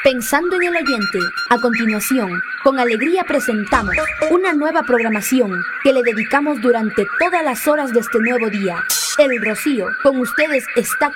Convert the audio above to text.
Pensando en el oyente, a continuación, con alegría presentamos una nueva programación que le dedicamos durante todas las horas de este nuevo día. El Rocío, con ustedes está